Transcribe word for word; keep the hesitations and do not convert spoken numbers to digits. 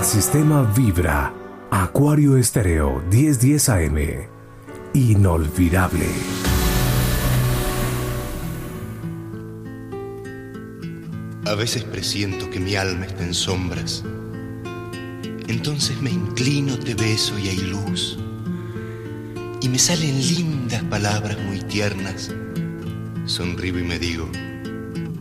sistema vibra. Acuario Estéreo diez diez A M. Inolvidable. A veces presiento que mi alma está en sombras. Entonces me inclino, te beso y hay luz. Y me salen lindas palabras muy tiernas. Sonrío y me digo: